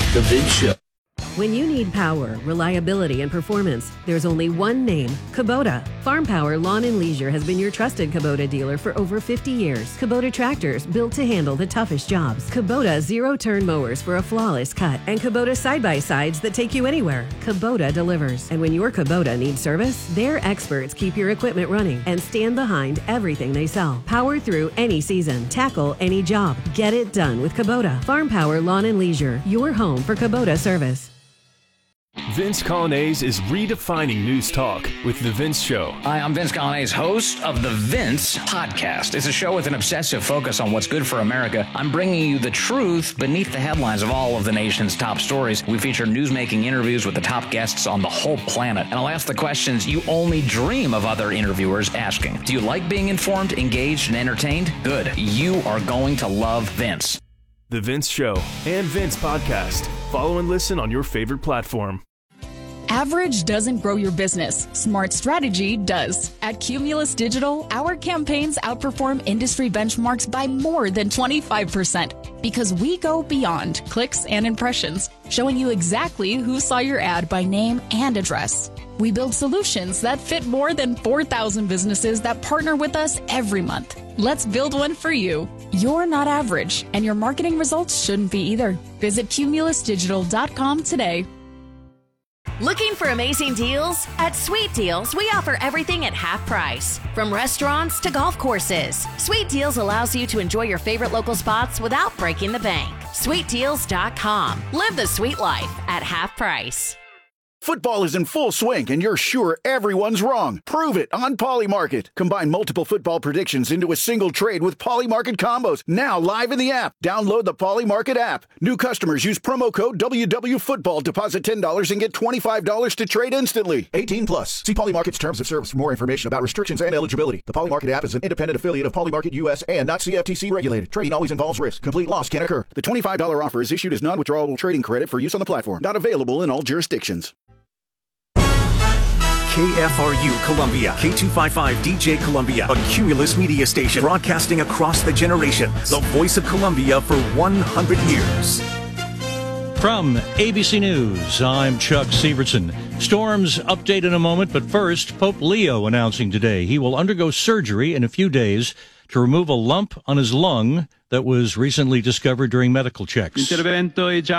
The Vince Show. When you need power, reliability, and performance, there's only one name, Kubota. Farm Power Lawn and Leisure has been your trusted Kubota dealer for over 50 years. Kubota tractors built to handle the toughest jobs. Kubota zero-turn mowers for a flawless cut. And Kubota side-by-sides that take you anywhere. Kubota delivers. And when your Kubota needs service, their experts keep your equipment running and stand behind everything they sell. Power through any season. Tackle any job. Get it done with Kubota. Farm Power Lawn and Leisure, your home for Kubota service. Vince Coglianese is redefining news talk with The Vince Show. Hi, I'm Vince Coglianese, host of The Vince Podcast. It's a show with an obsessive focus on what's good for America. I'm bringing you the truth beneath the headlines of all of the nation's top stories. We feature newsmaking interviews with the top guests on the whole planet. And I'll ask the questions you only dream of other interviewers asking. Do you like being informed, engaged, and entertained? Good. You are going to love Vince. The Vince Show and Vince Podcast. Follow and listen on your favorite platform. Average doesn't grow your business. Smart strategy does. At Cumulus Digital, our campaigns outperform industry benchmarks by more than 25% because we go beyond clicks and impressions, showing you exactly who saw your ad by name and address. We build solutions that fit more than 4,000 businesses that partner with us every month. Let's build one for you. You're not average, and your marketing results shouldn't be either. Visit cumulusdigital.com today. Looking for amazing deals? At Sweet Deals, we offer everything at half price. From restaurants to golf courses, Sweet Deals allows you to enjoy your favorite local spots without breaking the bank. SweetDeals.com. Live the sweet life at half price. Football is in full swing, and you're sure everyone's wrong. Prove it on Polymarket. Combine multiple football predictions into a single trade with Polymarket combos. Now live in the app. Download the Polymarket app. New customers use promo code WWFootball. Deposit $10 and get $25 to trade instantly. 18 plus. See Polymarket's terms of service for more information about restrictions and eligibility. The Polymarket app is an independent affiliate of Polymarket US and not CFTC regulated. Trading always involves risk. Complete loss can occur. The $25 offer is issued as non-withdrawable trading credit for use on the platform. Not available in all jurisdictions. KFRU Columbia, K255DJ Columbia, a Cumulus media station broadcasting across the generations. The voice of Columbia for 100 years. From ABC News, I'm Chuck Severson. Storms update in a moment, but first, Pope Leo announcing today he will undergo surgery in a few days to remove a lump on his lung that was recently discovered during medical checks. He made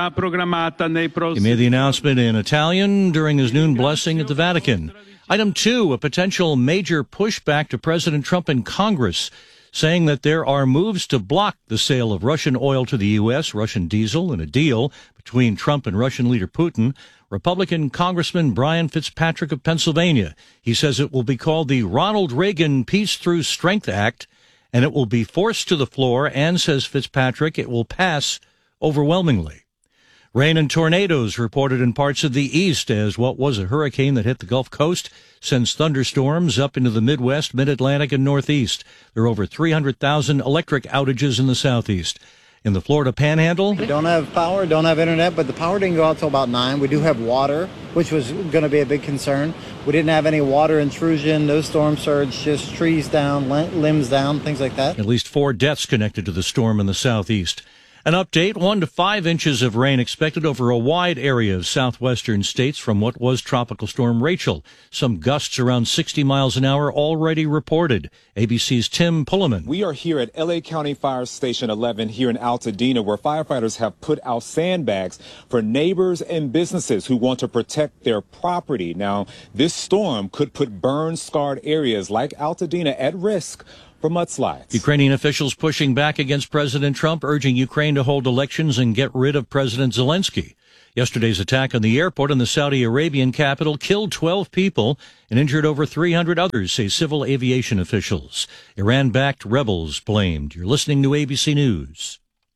the announcement in Italian during his noon blessing at the Vatican. Item 2, a potential major pushback to President Trump in Congress, saying that there are moves to block the sale of Russian oil to the U.S., Russian diesel, in a deal between Trump and Russian leader Putin. Republican Congressman Brian Fitzpatrick of Pennsylvania. He says it will be called the Ronald Reagan Peace Through Strength Act, and it will be forced to the floor, and, says Fitzpatrick, it will pass overwhelmingly. Rain and tornadoes reported in parts of the east as what was a hurricane that hit the Gulf Coast sends thunderstorms up into the Midwest, Mid-Atlantic, and Northeast. There are over 300,000 electric outages in the Southeast. In the Florida Panhandle, we don't have power, don't have internet, but the power didn't go out till about 9. We do have water, which was going to be a big concern. We didn't have any water intrusion, no storm surge, just trees down, limbs down, things like that. At least 4 deaths connected to the storm in the Southeast. An update, 1 to 5 inches of rain expected over a wide area of southwestern states from what was Tropical Storm Rachel. Some gusts around 60 miles an hour already reported. ABC's Tim Pulliman. We are here at L.A. County Fire Station 11 here in Altadena, where firefighters have put out sandbags for neighbors and businesses who want to protect their property. Now, this storm could put burn-scarred areas like Altadena at risk for mudslides. Ukrainian officials pushing back against President Trump, urging Ukraine to hold elections and get rid of President Zelensky. Yesterday's attack on the airport in the Saudi Arabian capital killed 12 people and injured over 300 others, say civil aviation officials. Iran-backed rebels blamed. You're listening to ABC News.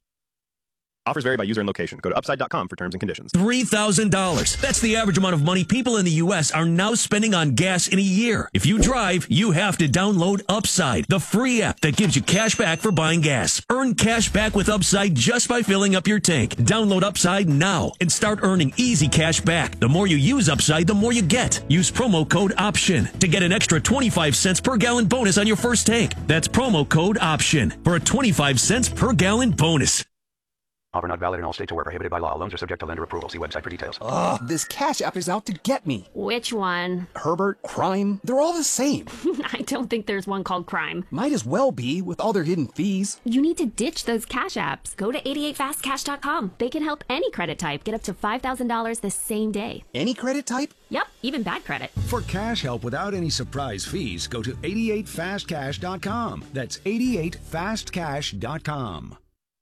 Offers vary by user and location. Go to upside.com for terms and conditions. $3,000. That's the average amount of money people in the U.S. are now spending on gas in a year. If you drive, you have to download Upside, the free app that gives you cash back for buying gas. Earn cash back with Upside just by filling up your tank. Download Upside now and start earning easy cash back. The more you use Upside, the more you get. Use promo code OPTION to get an extra 25 cents per gallon bonus on your first tank. That's promo code OPTION for a 25 cents per gallon bonus. Offer not valid in all states or where prohibited by law. Loans are subject to lender approval. See website for details. Ugh, this Cash App is out to get me. Which one? Herbert, Crime, they're all the same. I don't think there's one called Crime. Might as well be, with all their hidden fees. You need to ditch those Cash Apps. Go to 88fastcash.com. They can help any credit type get up to $5,000 the same day. Any credit type? Yep, even bad credit. For cash help without any surprise fees, go to 88fastcash.com. That's 88fastcash.com.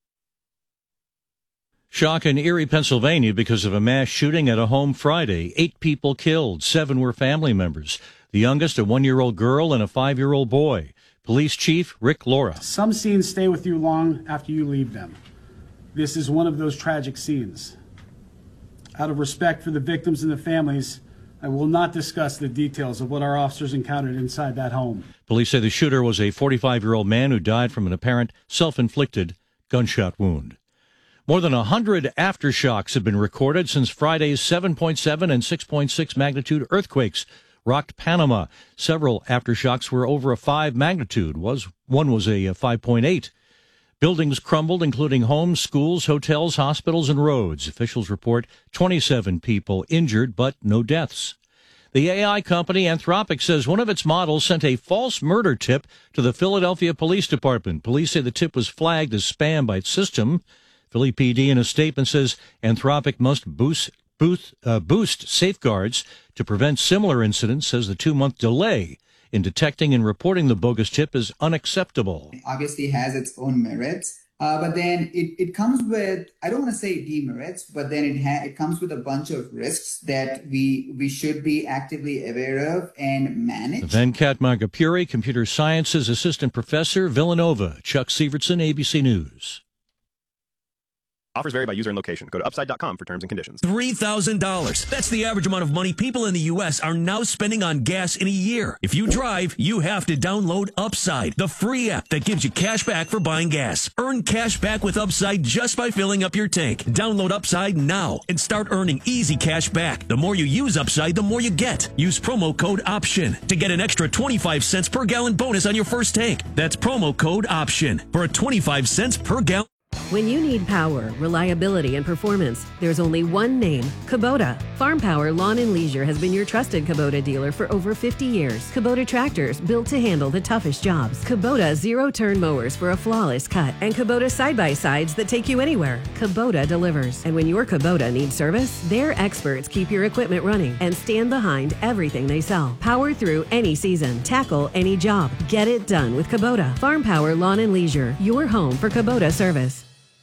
Shock in Erie, Pennsylvania because of a mass shooting at a home Friday. 8 people killed. 7 were family members. The youngest, a 1-year-old girl and a 5-year-old boy. Police Chief Rick Laura. Some scenes stay with you long after you leave them. This is one of those tragic scenes. Out of respect for the victims and the families, I will not discuss the details of what our officers encountered inside that home. Police say the shooter was a 45-year-old man who died from an apparent self-inflicted gunshot wound. More than 100 aftershocks have been recorded since Friday's 7.7 and 6.6 magnitude earthquakes rocked Panama. Several aftershocks were over a 5 magnitude. One was a 5.8. Buildings crumbled, including homes, schools, hotels, hospitals, and roads. Officials report 27 people injured, but no deaths. The AI company Anthropic says one of its models sent a false murder tip to the Philadelphia Police Department. Police say the tip was flagged as spam by its system. Philly PD in a statement says Anthropic must boost safeguards to prevent similar incidents, says the 2-month delay in detecting and reporting the bogus tip is unacceptable. Obviously has its own merits, but then it comes with, I don't want to say demerits, but then it comes with a bunch of risks that we should be actively aware of and manage. Venkat Magapuri, Computer Sciences Assistant Professor, Villanova. Chuck Sievertson, ABC News. Offers vary by user and location. Go to upside.com for terms and conditions. $3,000. That's the average amount of money people in the U.S. are now spending on gas in a year. If you drive, you have to download Upside, the free app that gives you cash back for buying gas. Earn cash back with Upside just by filling up your tank. Download Upside now and start earning easy cash back. The more you use Upside, the more you get. Use promo code OPTION to get an extra 25 cents per gallon bonus on your first tank. That's promo code OPTION for a 25 cents per gallon. When you need power, reliability, and performance, there's only one name, Kubota. Farm Power Lawn and Leisure has been your trusted Kubota dealer for over 50 years. Kubota tractors built to handle the toughest jobs. Kubota zero-turn mowers for a flawless cut. And Kubota side-by-sides that take you anywhere. Kubota delivers. And when your Kubota needs service, their experts keep your equipment running and stand behind everything they sell. Power through any season. Tackle any job. Get it done with Kubota. Farm Power Lawn and Leisure, your home for Kubota service.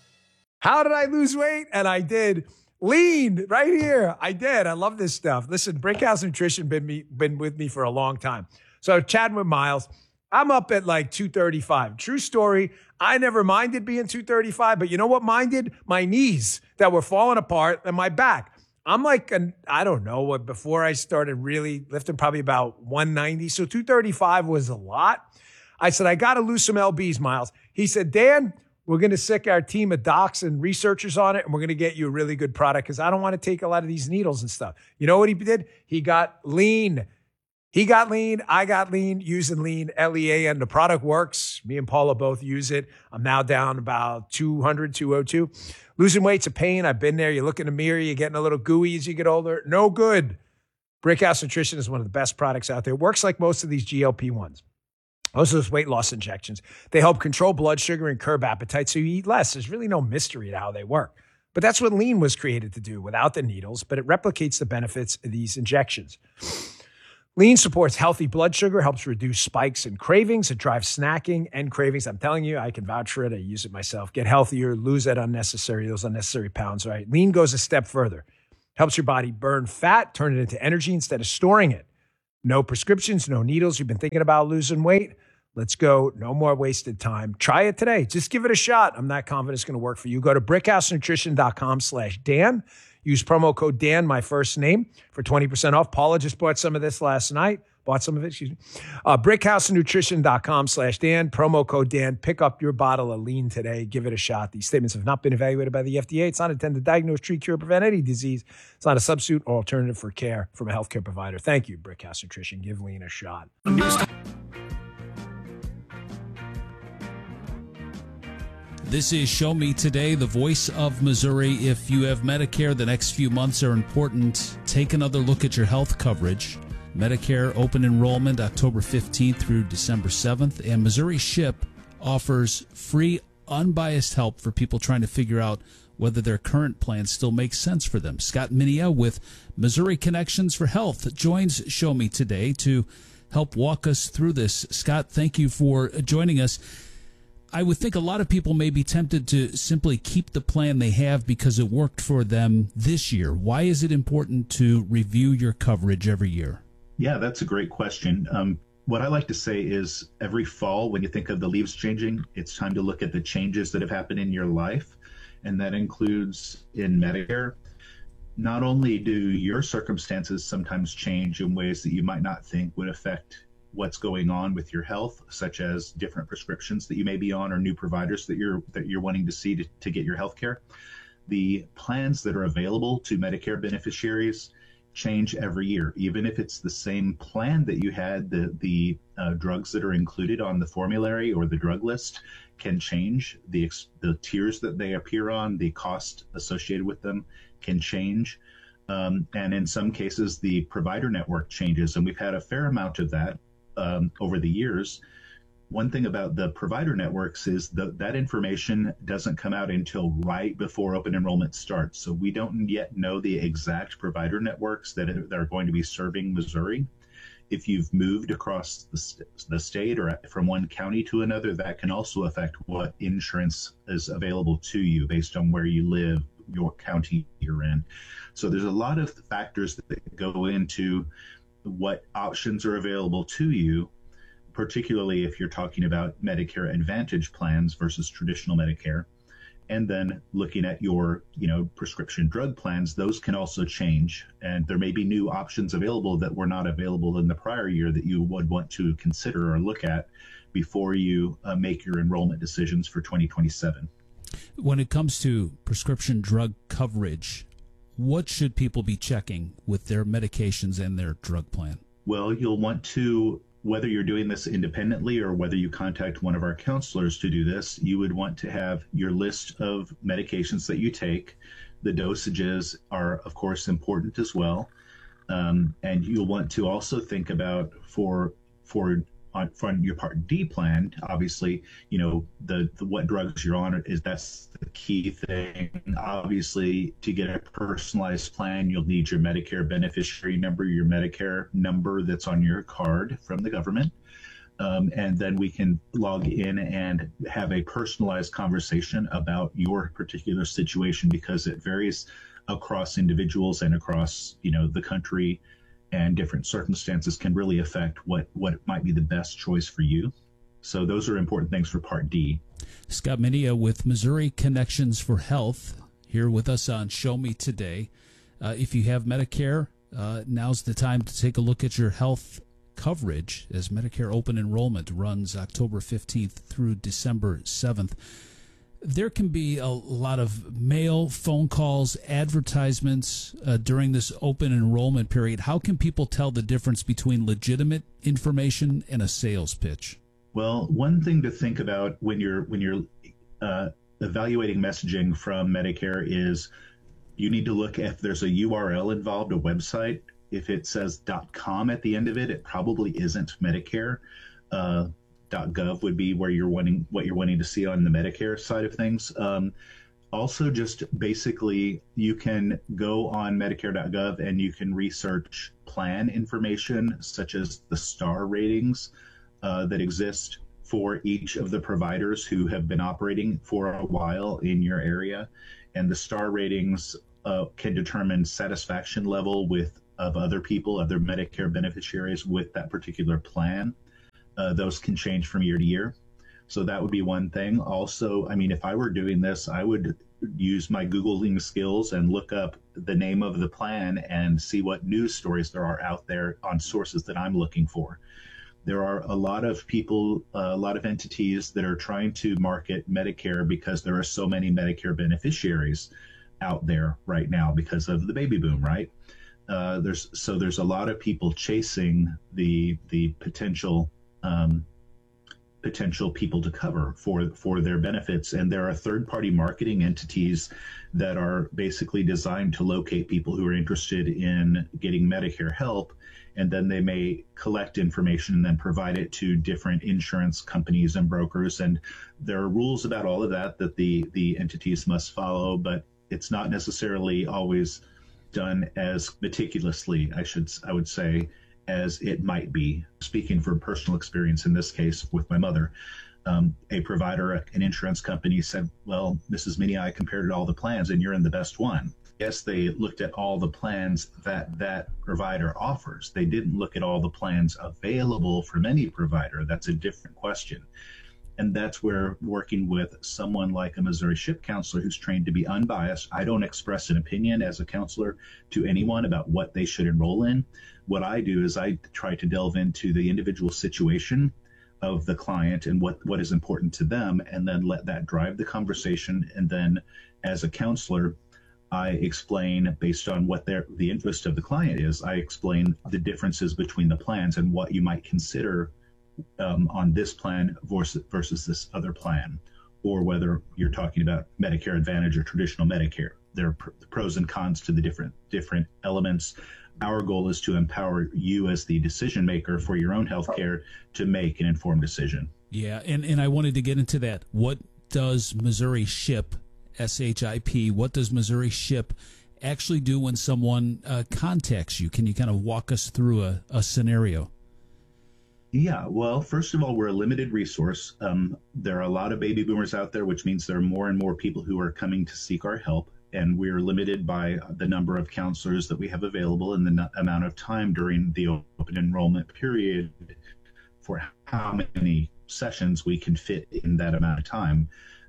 How did I lose weight? And I did. Lean right here. I did. I love this stuff. Listen, Brickhouse Nutrition been with me for a long time. So chatting with Miles, I'm up at like 235. True story. I never minded being 235, but you know what minded? My knees that were falling apart and my back. I'm like, I don't know what, before I started really lifting, probably about 190. So 235 was a lot. I said, I got to lose some LBs, Miles. He said, Dan, we're going to sick our team of docs and researchers on it, and we're going to get you a really good product because I don't want to take a lot of these needles and stuff. You know what he did? He got lean. He got lean. I got lean using lean, L-E-A-N. The product works. Me and Paula both use it. I'm now down about 200, 202. Losing weight's a pain. I've been there. You look in the mirror. You're getting a little gooey as you get older. No good. Brickhouse Nutrition is one of the best products out there. It works like most of these GLP-1s. Most of those weight loss injections, they help control blood sugar and curb appetite so you eat less. There's really no mystery to how they work. But that's what lean was created to do without the needles, but it replicates the benefits of these injections. Lean supports healthy blood sugar, helps reduce spikes and cravings. It drives snacking and cravings. I'm telling you, I can vouch for it. I use it myself. Get healthier, lose those unnecessary pounds, right? Lean goes a step further. Helps your body burn fat, turn it into energy instead of storing it. No prescriptions, no needles. You've been thinking about losing weight? Let's go. No more wasted time. Try it today. Just give it a shot. I'm not confident it's going to work for you. Go to brickhousenutrition.com/Dan. Use promo code Dan, my first name, for 20% off. Paula just bought some of this last night. brickhousenutrition.com/Dan. Promo code Dan. Pick up your bottle of lean today. Give it a shot. These statements have not been evaluated by the FDA. It's not intended to diagnose, treat, cure, or prevent any disease. It's not a substitute or alternative for care from a healthcare provider. Thank you, Brickhouse Nutrition. Give lean a shot. This is Show Me Today, the voice of Missouri. If you have Medicare, the next few months are important. Take another look at your health coverage. Medicare open enrollment October 15th through December 7th. And Missouri SHIP offers free, unbiased help for people trying to figure out whether their current plan still makes sense for them. Scott Minia with Missouri Connections for Health joins Show Me Today to help walk us through this. Scott, thank you for joining us. I would think a lot of people may be tempted to simply keep the plan they have because it worked for them this year. Why is it important to review your coverage every year? Yeah, that's a great question. What I like to say is every fall, when you think of the leaves changing, it's time to look at the changes that have happened in your life. And that includes in Medicare. Not only do your circumstances sometimes change in ways that you might not think would affect what's going on with your health, such as different prescriptions that you may be on or new providers that you're wanting to see to get your health care. The plans that are available to Medicare beneficiaries change every year. Even if it's the same plan that you had, the drugs that are included on the formulary or the drug list can change. The tiers that they appear on, the cost associated with them can change. And in some cases, the provider network changes. And we've had a fair amount of that over the years. One thing about the provider networks is that information doesn't come out until right before open enrollment starts. So we don't yet know the exact provider networks that are going to be serving Missouri. If you've moved across the state or from one county to another, that can also affect what insurance is available to you based on where you live, your county you're in. So there's a lot of factors that go into what options are available to you, particularly if you're talking about Medicare Advantage plans versus traditional Medicare. And then looking at your, prescription drug plans, those can also change. And there may be new options available that were not available in the prior year that you would want to consider or look at before you make your enrollment decisions for 2027. When it comes to prescription drug coverage, what should people be checking with their medications and their drug plan? Well, you'll want to, whether you're doing this independently or whether you contact one of our counselors to do this, you would want to have your list of medications that you take. The dosages are, of course, important as well. And you'll want to also think about for your Part D plan, obviously, what drugs you're on that's the key thing. Obviously, to get a personalized plan, you'll need your Medicare beneficiary number, your Medicare number that's on your card from the government. And then we can log in and have a personalized conversation about your particular situation because it varies across individuals and across, the country. And different circumstances can really affect what might be the best choice for you. So those are important things for Part D. Scott Minia with Missouri Connections for Health here with us on Show Me Today. If you have Medicare, now's the time to take a look at your health coverage as Medicare open enrollment runs October 15th through December 7th. There can be a lot of mail, phone calls, advertisements during this open enrollment period. How can people tell the difference between legitimate information and a sales pitch? Well, one thing to think about when you're evaluating messaging from Medicare is you need to look if there's a URL involved, a website. If it says .com at the end of it, it probably isn't Medicare. .gov would be where what you're wanting to see on the Medicare side of things. Also, just basically, you can go on Medicare.gov and you can research plan information, such as the star ratings that exist for each of the providers who have been operating for a while in your area. And the star ratings can determine satisfaction level of other people, other Medicare beneficiaries with that particular plan. Those can change from year to year. So that would be one thing. Also, if I were doing this, I would use my Googling skills and look up the name of the plan and see what news stories there are out there on sources that I'm looking for. There are a lot of people, a lot of entities that are trying to market Medicare because there are so many Medicare beneficiaries out there right now because of the baby boom, right? There's a lot of people chasing the potential potential people to cover for their benefits. And there are third-party marketing entities that are basically designed to locate people who are interested in getting Medicare help, and then they may collect information and then provide it to different insurance companies and brokers. And there are rules about all of that the entities must follow, but it's not necessarily always done as meticulously, I would say, as it might be. Speaking from personal experience in this case with my mother, a provider, an insurance company said, well, Mrs. Minnie, I compared all the plans and you're in the best one. Yes, they looked at all the plans that provider offers. They didn't look at all the plans available from any provider. That's a different question. And that's where working with someone like a Missouri SHIP counselor who's trained to be unbiased, I don't express an opinion as a counselor to anyone about what they should enroll in. What I do is I try to delve into the individual situation of the client and what is important to them, and then let that drive the conversation. And then as a counselor, I explain, based on what the interest of the client is, I explain the differences between the plans and what you might consider on this plan versus this other plan, or whether you're talking about Medicare Advantage or traditional Medicare. There are pros and cons to the different elements. Our goal is to empower you as the decision maker for your own health care to make an informed decision. Yeah, and I wanted to get into that. What does Missouri SHIP, SHIP, what does Missouri SHIP actually do when someone contacts you? Can you kind of walk us through a scenario? Yeah, well, first of all, we're a limited resource. There are a lot of baby boomers out there, which means there are more and more people who are coming to seek our help. And we're limited by the number of counselors that we have available and the amount of time during the open enrollment period for how many sessions we can fit in that amount of time.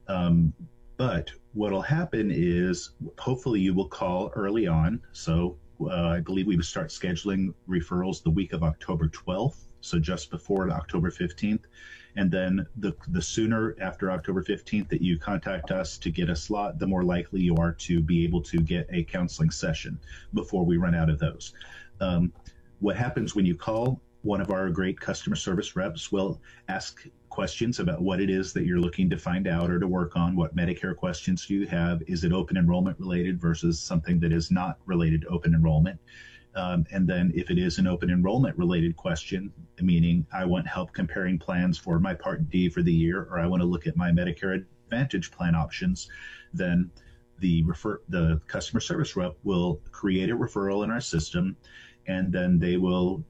But what will happen is hopefully you will call early on. So I believe we would start scheduling referrals the week of October 12th. So just before October 15th. And then the sooner after October 15th that you contact us to get a slot, the more likely you are to be able to get a counseling session before we run out of those. What happens when you call, one of our great customer service reps will ask questions about what it is that you're looking to find out or to work on. What Medicare questions do you have? Is it open enrollment related versus something that is not related to open enrollment? And then if it is an open enrollment related question, meaning I want help comparing plans for my Part D for the year, or I want to look at my Medicare Advantage plan options, then the customer service rep will create a referral in our system, and then they will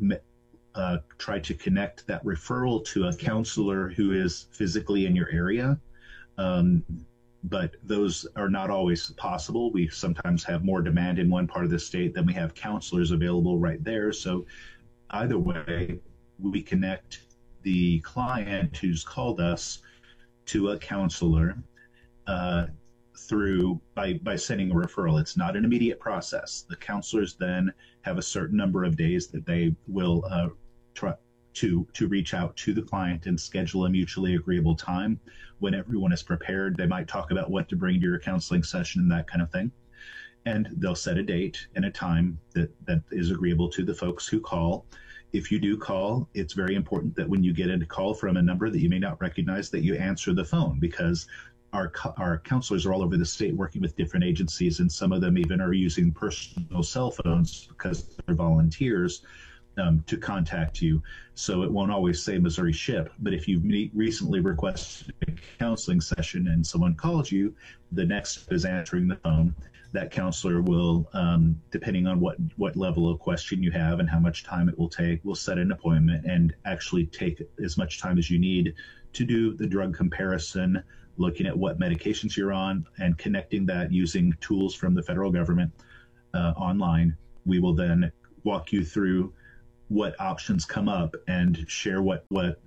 try to connect that referral to a counselor who is physically in your area. But those are not always possible. We sometimes have more demand in one part of the state than we have counselors available right there. So either way, we connect the client who's called us to a counselor by sending a referral. It's not an immediate process. The counselors then have a certain number of days that they will try to reach out to the client and schedule a mutually agreeable time when everyone is prepared. They might talk about what to bring to your counseling session and that kind of thing. And they'll set a date and a time that is agreeable to the folks who call. If you do call, it's very important that when you get a call from a number that you may not recognize, that you answer the phone, because our counselors are all over the state working with different agencies, and some of them even are using personal cell phones because they're volunteers to contact you. So it won't always say Missouri SHIP, but if you've recently requested a counseling session and someone calls you, the next is answering the phone. That counselor will, depending on what level of question you have and how much time it will take, will set an appointment and actually take as much time as you need to do the drug comparison, looking at what medications you're on, and connecting that using tools from the federal government online. We will then walk you through what options come up and share what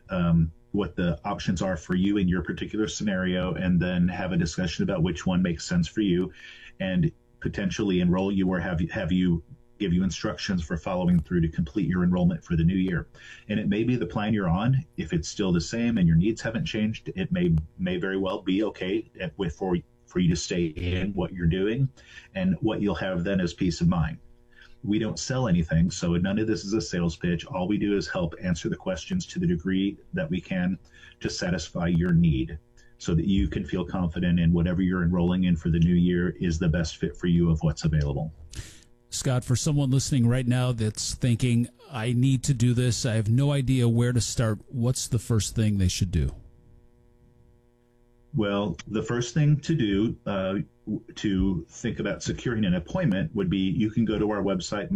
the options are for you in your particular scenario, and then have a discussion about which one makes sense for you, and potentially enroll you or have you give you instructions for following through to complete your enrollment for the new year. And it may be the plan you're on. If it's still the same and your needs haven't changed, it may very well be okay for you to stay in what you're doing, and what you'll have then is peace of mind. we don't sell anything, so none of this is a sales pitch. All we do is help answer the questions to the degree that we can to satisfy your need, so that you can feel confident in whatever you're enrolling in for the new year is the best fit for you of what's available. Scott, for someone listening right now that's thinking, I need to do this, I have no idea where to start, what's the first thing they should do? Well, the first thing to do to think about securing an appointment would be you can go to our website,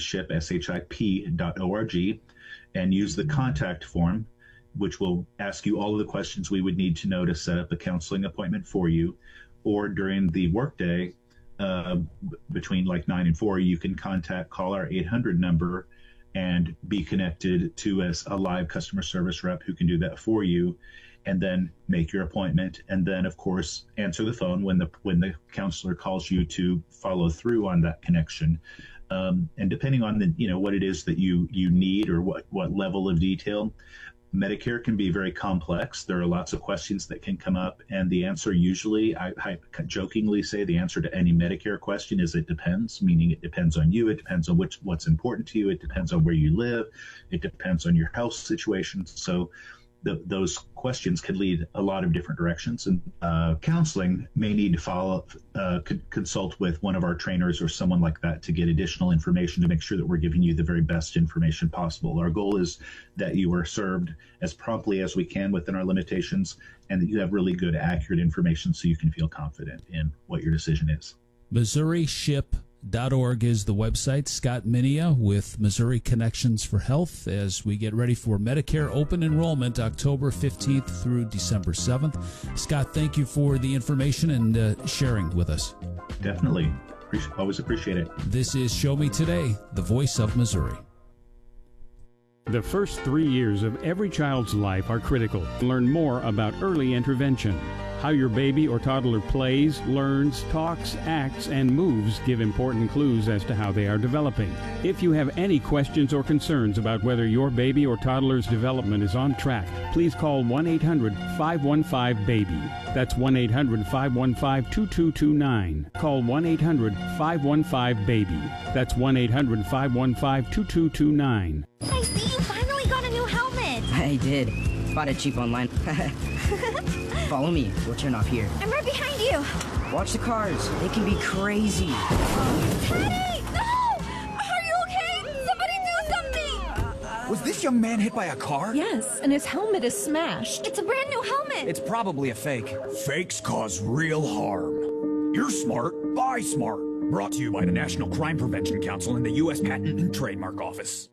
MissouriShip.org, and use the contact form, which will ask you all of the questions we would need to know to set up a counseling appointment for you. Or during the workday, between like 9 and 4, you can call our 800 number and be connected to a live customer service rep who can do that for you, and then make your appointment. And then, of course, answer the phone when the counselor calls you to follow through on that connection. And depending on what it is that you need or what level of detail, Medicare can be very complex. There are lots of questions that can come up, and the answer usually, I jokingly say the answer to any Medicare question is it depends, meaning it depends on you, it depends on what's important to you, it depends on where you live, it depends on your health situation. So those questions can lead a lot of different directions, and counseling may need to consult with one of our trainers or someone like that to get additional information to make sure that we're giving you the very best information possible. Our goal is that you are served as promptly as we can within our limitations, and that you have really good, accurate information so you can feel confident in what your decision is. MissouriShip.org is the website. Scott Minia with Missouri Connections for Health as we get ready for Medicare open enrollment October 15th through December 7th. Scott, thank you for the information and sharing with us. Definitely. Always appreciate it. This is Show Me Today, the voice of Missouri. The first 3 years of every child's life are critical. Learn more about early intervention. How your baby or toddler plays, learns, talks, acts, and moves give important clues as to how they are developing. If you have any questions or concerns about whether your baby or toddler's development is on track, please call 1-800-515-BABY. That's 1-800-515-2229. Call 1-800-515-BABY. That's 1-800-515-2229. I see you finally got a new helmet. I did. Bought it cheap online. Follow me. We'll turn off here. I'm right behind you. Watch the cars. They can be crazy. Teddy! No! Are you okay? Somebody do something! Was this young man hit by a car? Yes, and his helmet is smashed. It's a brand new helmet. It's probably a fake. Fakes cause real harm. You're smart. Buy smart. Brought to you by the National Crime Prevention Council and the U.S. Patent and Trademark Office.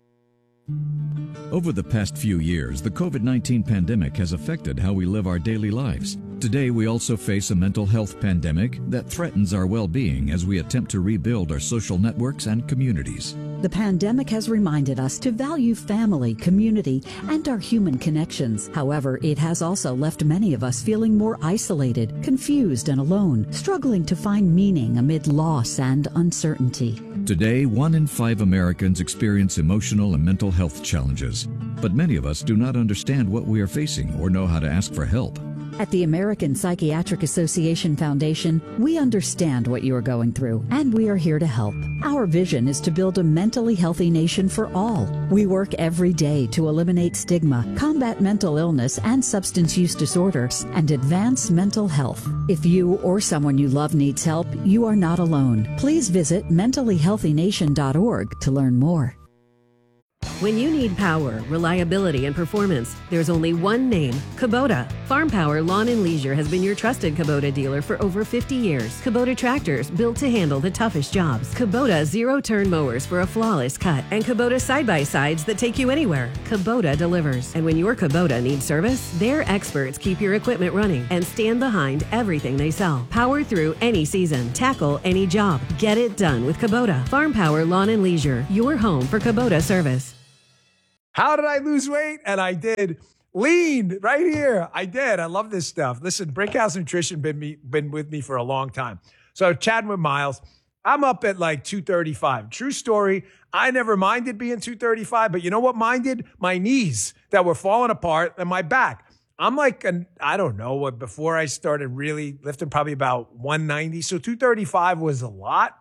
Over the past few years, the COVID-19 pandemic has affected how we live our daily lives. Today, we also face a mental health pandemic that threatens our well-being as we attempt to rebuild our social networks and communities. The pandemic has reminded us to value family, community, and our human connections. However, it has also left many of us feeling more isolated, confused, and alone, struggling to find meaning amid loss and uncertainty. Today, 1 in 5 Americans experience emotional and mental health challenges, but many of us do not understand what we are facing or know how to ask for help. At the American Psychiatric Association Foundation, we understand what you are going through, and we are here to help. Our vision is to build a mentally healthy nation for all. We work every day to eliminate stigma, combat mental illness and substance use disorders, and advance mental health. If you or someone you love needs help, you are not alone. Please visit mentallyhealthynation.org to learn more. When you need power, reliability, and performance, there's only one name, Kubota. Farm Power Lawn and Leisure has been your trusted Kubota dealer for over 50 years. Kubota tractors built to handle the toughest jobs. Kubota zero-turn mowers for a flawless cut. And Kubota side-by-sides that take you anywhere. Kubota delivers. And when your Kubota needs service, their experts keep your equipment running and stand behind everything they sell. Power through any season. Tackle any job. Get it done with Kubota. Farm Power Lawn and Leisure, your home for Kubota service. How did I lose weight? And I did. Lean right here. I did. I love this stuff. Listen, Brickhouse Nutrition been with me for a long time. So chatting with Miles, I'm up at like 235. True story. I never minded being 235, but you know what minded? My knees that were falling apart and my back. I'm like, I don't know what, before I started really lifting, probably about 190. So 235 was a lot.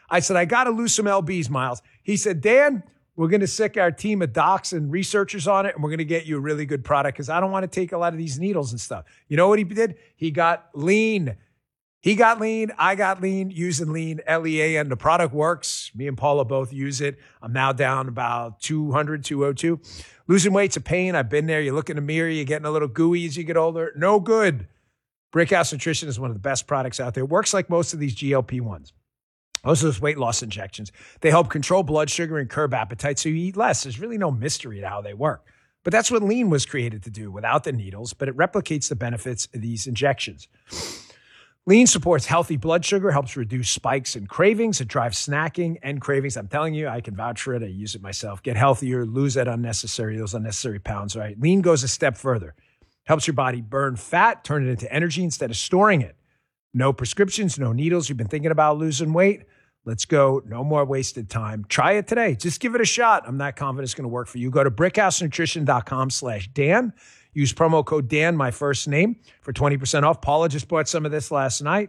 I said, I got to lose some LBs, Miles. He said, Dan, we're going to sick our team of docs and researchers on it, and we're going to get you a really good product because I don't want to take a lot of these needles and stuff. You know what he did? He got lean. He got lean. I got lean, using lean, LEAN. The product works. Me and Paula both use it. I'm now down about 200, 202. Losing weight's a pain. I've been there. You look in the mirror, you're getting a little gooey as you get older. No good. Brickhouse Nutrition is one of the best products out there. It works like most of these GLP-1s. Most of those weight loss injections. They help control blood sugar and curb appetite so you eat less. There's really no mystery to how they work. But that's what lean was created to do without the needles, but it replicates the benefits of these injections. Lean supports healthy blood sugar, helps reduce spikes and cravings. It drives snacking and cravings. I'm telling you, I can vouch for it. I use it myself. Get healthier, lose those unnecessary pounds, right? Lean goes a step further. Helps your body burn fat, turn it into energy instead of storing it. No prescriptions, no needles. You've been thinking about losing weight? Let's go. No more wasted time. Try it today. Just give it a shot. I'm not confident it's going to work for you. Go to brickhousenutrition.com/Dan. Use promo code Dan, my first name, for 20% off. Paula just bought some of this last night.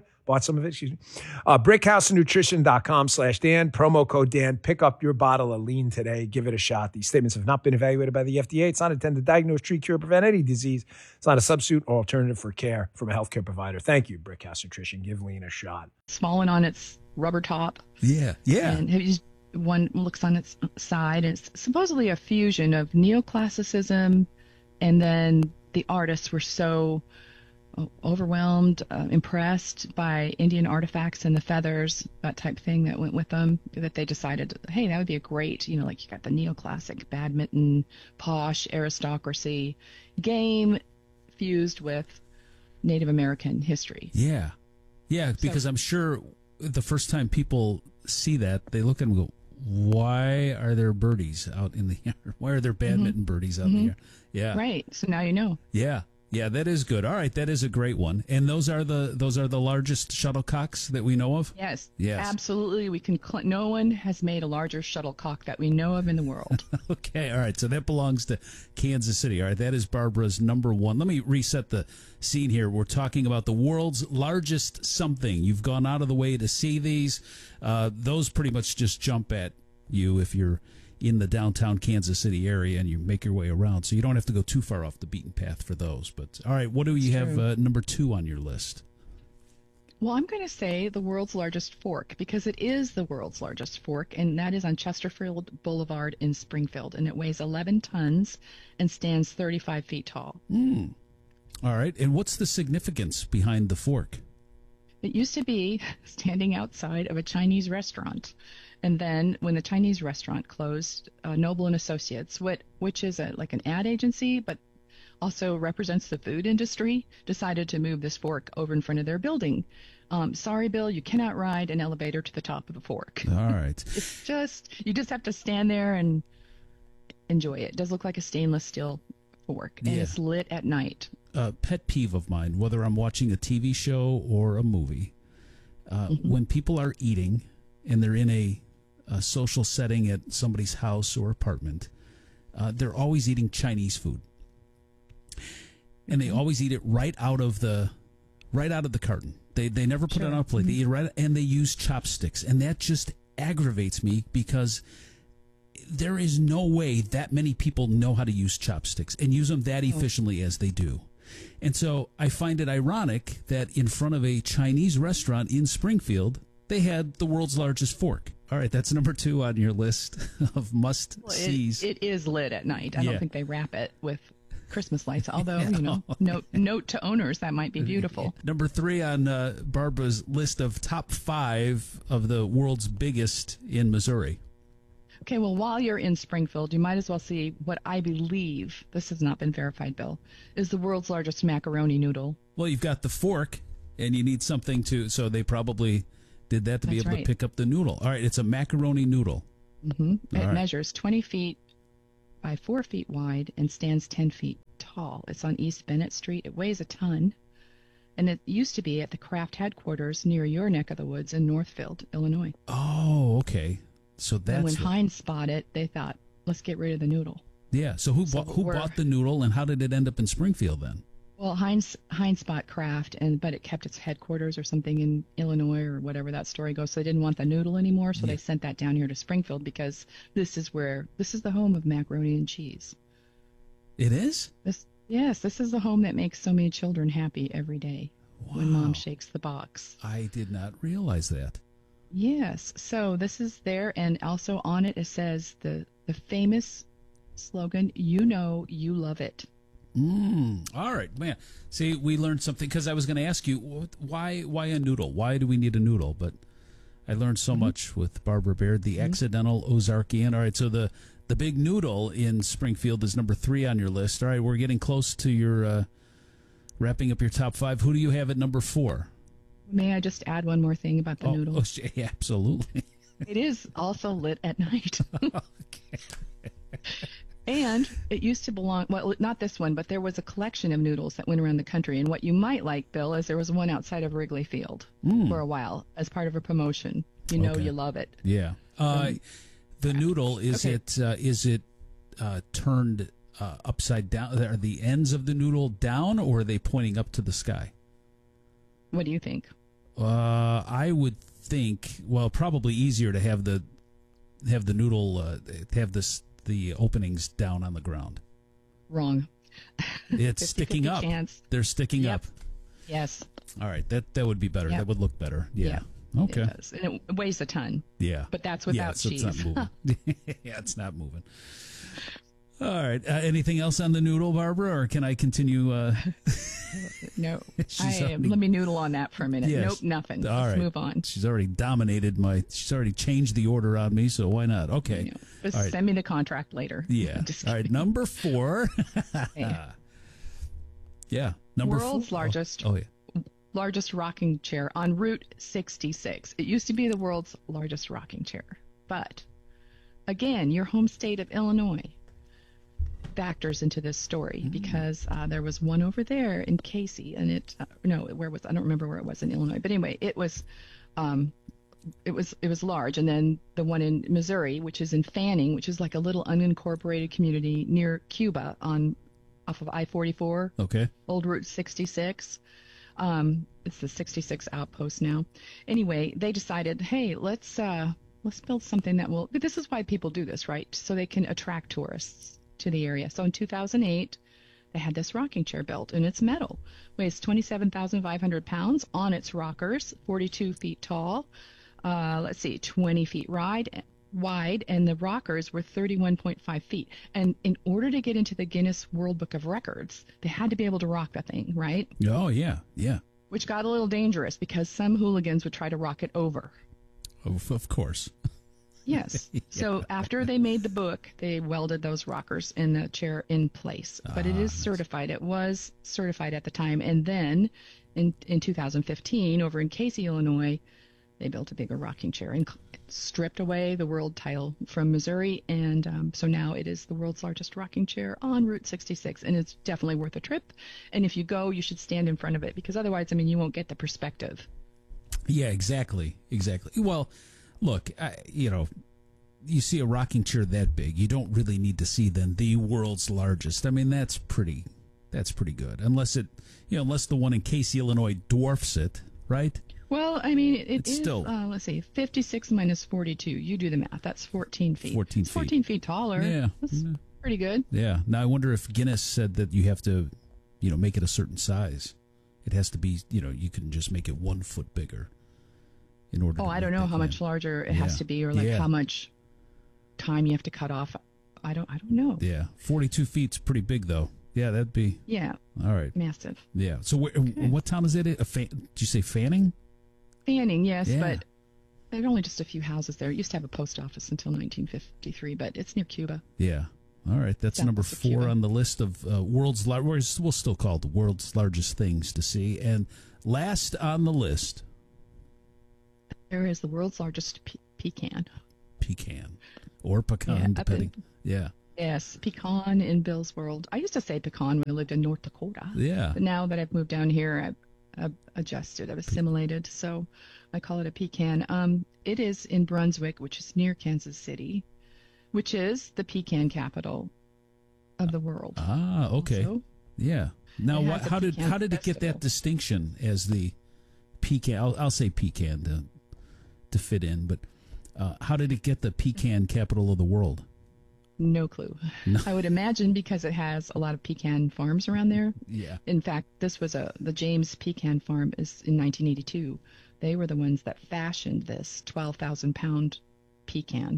Brickhousenutrition.com/Dan. Promo code Dan. Pick up your bottle of lean today. Give it a shot. These statements have not been evaluated by the FDA. It's not intended to diagnose, treat, cure, prevent any disease. It's not a substitute or alternative for care from a healthcare provider. Thank you, Brickhouse Nutrition. Give lean a shot. Small one on its rubber top. Yeah. And one looks on its side, and it's supposedly a fusion of neoclassicism, and then the artists were so overwhelmed, impressed by Indian artifacts and the feathers, that type of thing that went with them, that they decided, hey, that would be a great, like you got the neoclassic badminton, posh aristocracy game fused with Native American history. Yeah. Yeah, because I'm sure the first time people see that, they look at them and go, why are there birdies out in the air? Why are there badminton birdies out in the air? Yeah. Right. So now you know. Yeah. Yeah, that is good. All right, that is a great one. And those are the largest shuttlecocks that we know of? Yes. Absolutely. We can no one has made a larger shuttlecock that we know of in the world. Okay, all right. So that belongs to Kansas City. All right, that is Barbara's number one. Let me reset the scene here. We're talking about the world's largest something. You've gone out of the way to see these. Those pretty much just jump at you if you're in the downtown Kansas City area and you make your way around. So you don't have to go too far off the beaten path for those. But all right, what do you have number 2 on your list? Well, I'm going to say the world's largest fork, because it is the world's largest fork, and that is on Chesterfield Boulevard in Springfield, and it weighs 11 tons and stands 35 feet tall. All right, and what's the significance behind the fork? It used to be standing outside of a Chinese restaurant. And then when the Chinese restaurant closed, Noble and Associates, which is like an ad agency, but also represents the food industry, decided to move this fork over in front of their building. Sorry, Bill, you cannot ride an elevator to the top of the fork. All right. You just have to stand there and enjoy it. It does look like a stainless steel fork, and it's lit at night. Pet peeve of mine, whether I'm watching a TV show or a movie, when people are eating and they're in a social setting at somebody's house or apartment, they're always eating Chinese food, and they always eat it right out of the carton. They never put it on a plate. They eat it right, and they use chopsticks, and that just aggravates me because there is no way that many people know how to use chopsticks and use them that efficiently as they do. And so I find it ironic that in front of a Chinese restaurant in Springfield, they had the world's largest fork. All right, that's number 2 on your list of must-sees. It is lit at night. I don't think they wrap it with Christmas lights, although, note to owners, that might be beautiful. Number 3 on Barbara's list of top 5 of the world's biggest in Missouri. Okay, well, while you're in Springfield, you might as well see what I believe, this has not been verified, Bill, is the world's largest macaroni noodle. Well, you've got the fork, and you need something so they probably did that to be able to pick up the noodle. All right, it's a macaroni noodle. It measures 20 feet by 4 feet wide and stands 10 feet tall. It's on East Bennett Street. It weighs a ton, and it used to be at the Kraft headquarters near your neck of the woods in Northfield, Illinois. Oh, okay. So that's and when Heinz bought it, they thought, let's get rid of the noodle. Yeah. So who bought the noodle, and how did it end up in Springfield then? Well, Heinz bought Kraft, but it kept its headquarters or something in Illinois or whatever that story goes. So they didn't want the noodle anymore, so they sent that down here to Springfield because this is the home of macaroni and cheese. It is? Yes, this is the home that makes so many children happy every day when Mom shakes the box. I did not realize that. Yes, so this is there, and also on it says the famous slogan, "You know you love it." All right, man. See, we learned something because I was going to ask you why a noodle? Why do we need a noodle? But I learned so much with Barbara Baird, the accidental Ozarkian. All right, so the big noodle in Springfield is number 3 on your list. All right, we're getting close to your wrapping up your top 5. Who do you have at number 4? May I just add one more thing about the noodle? Oh, yeah, absolutely. It is also lit at night. And it used to belong, well, not this one, but there was a collection of noodles that went around the country. And what you might like, Bill, is there was one outside of Wrigley Field for a while as part of a promotion. You know you love it. Yeah. The noodle, is it turned upside down? Are the ends of the noodle down, or are they pointing up to the sky? What do you think? I would think, well, probably easier to have the noodle have the openings down on the ground. Wrong. It's sticking up. Chance. They're sticking up. Yes. All right, that would be better. That would look better. Yeah. Okay. It does. And it weighs a ton. Yeah. But that's without cheese. It's not moving. Yeah, it's not moving. All right. Anything else on the noodle, Barbara, or can I continue? No. Let me noodle on that for a minute. Yes. Nope, nothing. All Let's right. move on. She's already dominated she's already changed the order on me, so why not? Okay. Just All right. send me the contract later. Yeah. All right. Number 4. Yeah. Number 4. World's largest. Oh, yeah. Largest rocking chair on Route 66. It used to be the world's largest rocking chair. But, again, your home state of Illinois factors into this story because there was one over there in Casey, and I don't remember where it was in Illinois, but anyway, it was large. And then the one in Missouri, which is in Fanning, which is like a little unincorporated community near Cuba off of I-44. Okay. Old Route 66. It's the 66 outpost now. Anyway, they decided, hey, let's build something that will. This is why people do this, right? So they can attract tourists to the area. So in 2008, they had this rocking chair built, and it's metal, weighs 27,500 pounds on its rockers, 42 feet tall. 20 feet wide, and the rockers were 31.5 feet. And in order to get into the Guinness World Book of Records, they had to be able to rock that thing, right? Oh, yeah, yeah. Which got a little dangerous because some hooligans would try to rock it over. Of course. Yes. So after they made the book, they welded those rockers in the chair in place. But it is certified. It was certified at the time. And then in 2015, over in Casey, Illinois, they built a bigger rocking chair and stripped away the world title from Missouri. And so now it is the world's largest rocking chair on Route 66. And it's definitely worth a trip. And if you go, you should stand in front of it because otherwise, you won't get the perspective. Yeah, exactly. Well, look, you see a rocking chair that big, you don't really need to see then the world's largest. That's pretty good. Unless the one in Casey, Illinois dwarfs it, right? Well, it's is, still, let's see, 56 minus 42. You do the math. That's 14 feet. 14 feet taller. Yeah. That's pretty good. Yeah. Now, I wonder if Guinness said that you have to, make it a certain size. It has to be, you can just make it 1 foot bigger in order to I don't know how much larger it has to be or how much time you have to cut off. I don't know. Yeah. 42 feet's pretty big, though. Yeah, that'd be. Yeah. All right. Massive. Yeah. So what town is it? Did you say Fanning? Fanning, yes, but there are only just a few houses there. It used to have a post office until 1953, but it's near Cuba. Yeah. All right. That's number 4 on the list of world's largest. We'll still call it the world's largest things to see. And last on the list, there is the world's largest pecan. Pecan or pecan, depending. Yes, pecan in Bill's world. I used to say pecan when I lived in North Dakota. Yeah. But now that I've moved down here, I've adjusted, I've assimilated, so I call it a pecan. It is in Brunswick, which is near Kansas City, which is the pecan capital of the world. Okay. Also. Yeah. Now, It has a how pecan did it get that distinction as the pecan? I'll say pecan to fit in, but how did it get the pecan capital of the world? No clue. No. I would imagine because it has a lot of pecan farms around there. Yeah. In fact, this was the James Pecan Farm is in 1982. They were the ones that fashioned this 12,000 pound pecan.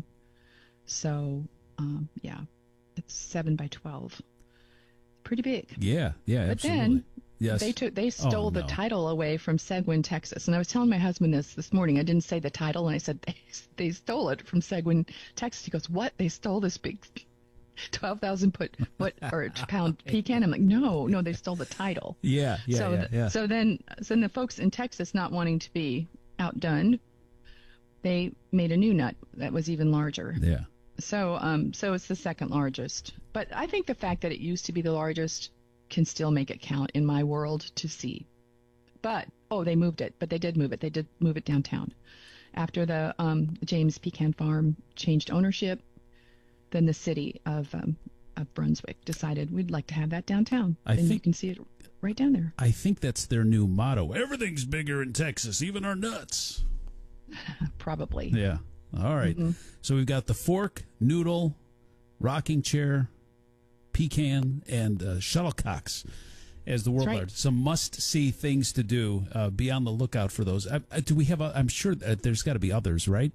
So, yeah, it's 7 by 12. Pretty big. Yeah, But absolutely. then Yes. they stole the title away from Seguin, Texas. And I was telling my husband this morning. I didn't say the title, and I said they stole it from Seguin, Texas. He goes, "What? They stole this big 12,000 pound pecan?" I'm like, "No, they stole the title." Yeah. So then the folks in Texas, not wanting to be outdone, they made a new nut that was even larger. Yeah. So it's the second largest. But I think the fact that it used to be the largest can still make it count in my world to see. But they moved it. But they did move it. They did move it downtown. After the James Pecan Farm changed ownership, then the city of Brunswick decided we'd like to have that downtown. I think you can see it right down there. I think that's their new motto. Everything's bigger in Texas, even our nuts. Probably. Yeah. All right. Mm-hmm. So we've got the fork, noodle, rocking chair, pecan, and shuttlecocks as the world largest. Some must-see things to do. Be on the lookout for those. Do we have? I'm sure there's got to be others, right?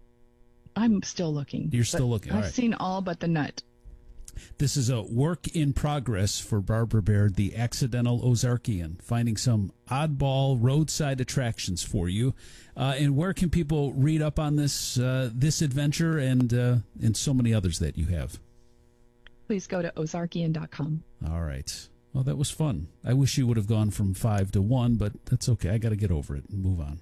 I'm still looking. You're still looking. All I've right. seen all but the nut. This is a work in progress for Barbara Baird, the Accidental Ozarkian, finding some oddball roadside attractions for you. And where can people read up on this adventure and so many others that you have? Please go to ozarkian.com. All right. Well, that was fun. I wish you would have gone from 5 to 1, but that's okay. I got to get over it and move on.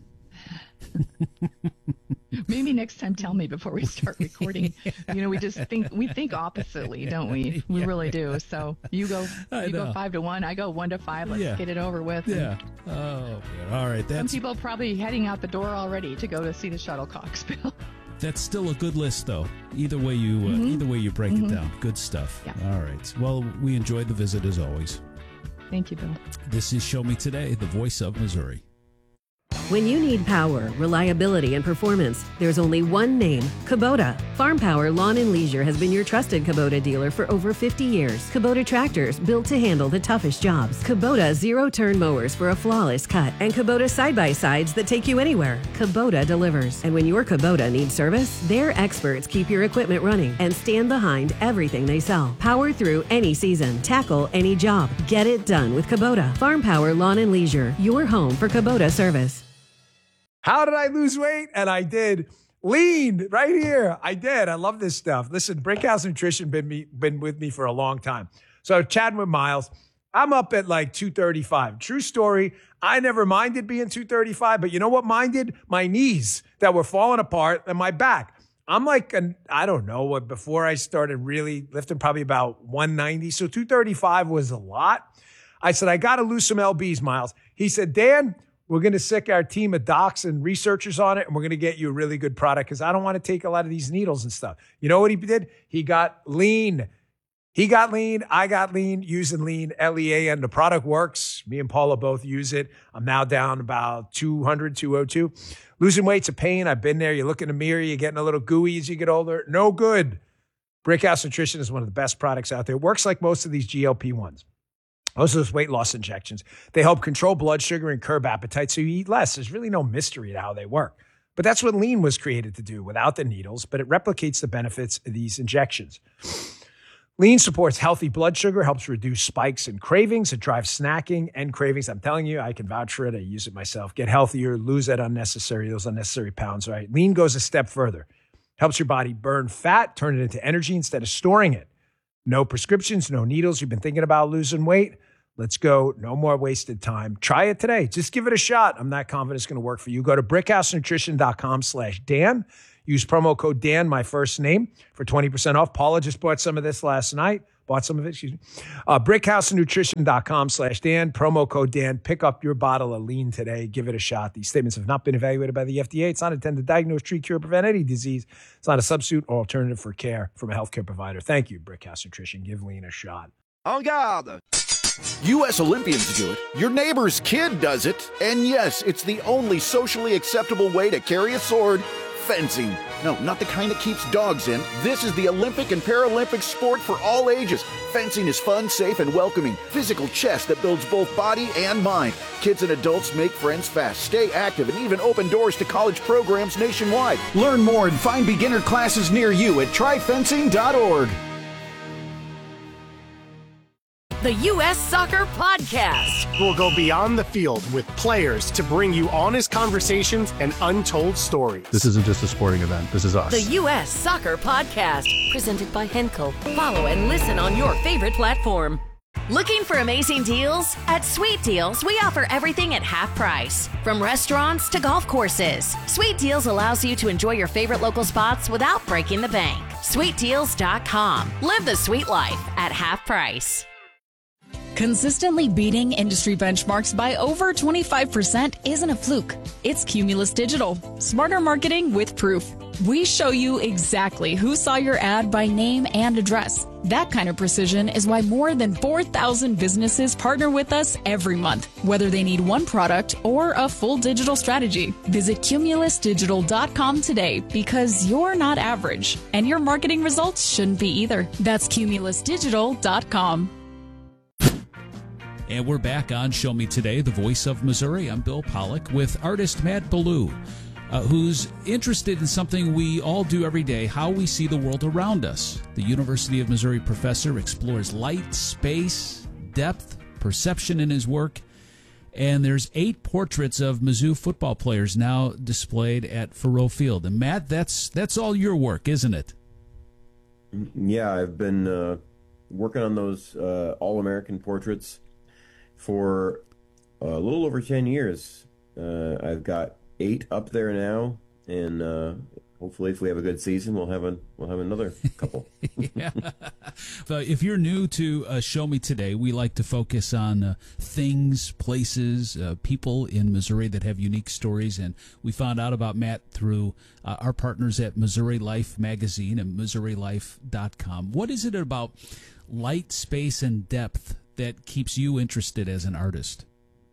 Maybe next time tell me before we start recording. We just think oppositely, don't we? We really do. So you go 5 to 1, I go 1 to 5. Let's get it over with. Yeah. Oh, good. All right. Some people probably heading out the door already to go to see the shuttlecocks, Bill. That's still a good list, though. Either way you break it down. Good stuff. Yeah. All right. Well, we enjoyed the visit as always. Thank you, Bill. This is Show Me Today, the voice of Missouri. When you need power, reliability, and performance, there's only one name, Kubota. Farm Power Lawn and Leisure has been your trusted Kubota dealer for over 50 years. Kubota tractors built to handle the toughest jobs. Kubota zero-turn mowers for a flawless cut. And Kubota side-by-sides that take you anywhere. Kubota delivers. And when your Kubota needs service, their experts keep your equipment running and stand behind everything they sell. Power through any season. Tackle any job. Get it done with Kubota. Farm Power Lawn and Leisure, your home for Kubota service. How did I lose weight? And I did. Lean right here. I did. I love this stuff. Listen, Brickhouse Nutrition been with me for a long time. So chatting with Miles, I'm up at like 235. True story. I never minded being 235, but you know what minded? My knees that were falling apart and my back. I'm like, I don't know what, before I started really lifting, probably about 190. So 235 was a lot. I said, I got to lose some LBs, Miles. He said, Dan, we're going to sick our team of docs and researchers on it, and we're going to get you a really good product because I don't want to take a lot of these needles and stuff. You know what he did? He got lean. I got lean, using lean, L-E-A-N. The product works. Me and Paula both use it. I'm now down about 200, 202. Losing weight's a pain. I've been there. You look in the mirror, you're getting a little gooey as you get older. No good. Brickhouse Nutrition is one of the best products out there. It works like most of these GLP-1s. Most of those weight loss injections, they help control blood sugar and curb appetite so you eat less. There's really no mystery to how they work. But that's what lean was created to do without the needles, but it replicates the benefits of these injections. Lean supports healthy blood sugar, helps reduce spikes and cravings. It drives snacking and cravings. I'm telling you, I can vouch for it. I use it myself. Get healthier, lose those unnecessary pounds, right? Lean goes a step further. Helps your body burn fat, turn it into energy instead of storing it. No prescriptions, no needles. You've been thinking about losing weight? Let's go. No more wasted time. Try it today. Just give it a shot. I'm not confident it's going to work for you. Go to brickhousenutrition.com/Dan. Use promo code Dan, my first name, for 20% off. Paula just bought some of this last night. Brickhousenutrition.com/Dan. Promo code Dan. Pick up your bottle of lean today. Give it a shot. These statements have not been evaluated by the FDA. It's not intended to diagnose, treat, cure, prevent any disease. It's not a substitute or alternative for care from a healthcare provider. Thank you, Brickhouse Nutrition. Give lean a shot. En garde! U.S. Olympians do it, your neighbor's kid does it, and yes, it's the only socially acceptable way to carry a sword, fencing. No, not the kind that keeps dogs in. This is the Olympic and Paralympic sport for all ages. Fencing is fun, safe, and welcoming. Physical chess that builds both body and mind. Kids and adults make friends fast, stay active, and even open doors to college programs nationwide. Learn more and find beginner classes near you at tryfencing.org. The U.S. Soccer Podcast. We'll go beyond the field with players to bring you honest conversations and untold stories. This isn't just a sporting event. This is us. The U.S. Soccer Podcast. Presented by Henkel. Follow and listen on your favorite platform. Looking for amazing deals? At Sweet Deals, we offer everything at half price. From restaurants to golf courses. Sweet Deals allows you to enjoy your favorite local spots without breaking the bank. SweetDeals.com. Live the sweet life at half price. Consistently beating industry benchmarks by over 25% isn't a fluke. It's Cumulus Digital. Smarter marketing with proof. We show you exactly who saw your ad by name and address. That kind of precision is why more than 4,000 businesses partner with us every month, whether they need one product or a full digital strategy. Visit cumulusdigital.com today because you're not average, and your marketing results shouldn't be either. That's cumulusdigital.com. And we're back on Show Me Today, the voice of Missouri. I'm Bill Pollock with artist Matt Ballou, who's interested in something we all do every day, how we see the world around us. The University of Missouri professor explores light, space, depth, perception in his work. And there's 8 portraits of Mizzou football players now displayed at Faurot Field. And Matt, that's all your work, isn't it? Yeah, I've been working on those All-American portraits for a little over 10 years. I've got 8 up there now, and hopefully, if we have a good season, we'll have another couple. Yeah. If you're new to Show Me Today, we like to focus on things, places, people in Missouri that have unique stories, and we found out about Matt through our partners at Missouri Life Magazine and MissouriLife.com. What is it about light, space, and depth that keeps you interested as an artist?